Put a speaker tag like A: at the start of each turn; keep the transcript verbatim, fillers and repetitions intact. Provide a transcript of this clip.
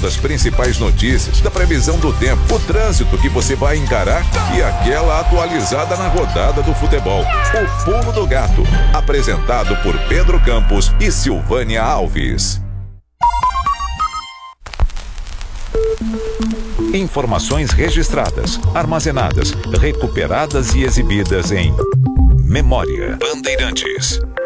A: das principais notícias, da previsão do tempo, o trânsito que você vai encarar e aquela atualizada na rodada do futebol. O Pulo do Gato, apresentado por Pedro Campos e Silvânia Alves. Informações registradas, armazenadas, recuperadas e exibidas em Memória Bandeirantes.